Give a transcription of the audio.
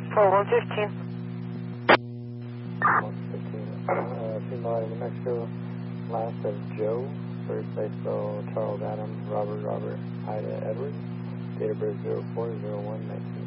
4115. 115. Female New Mexico, last of Joe, first base spell Charles Adam, Robert, Ida Edwards, date of birth 04/01/19.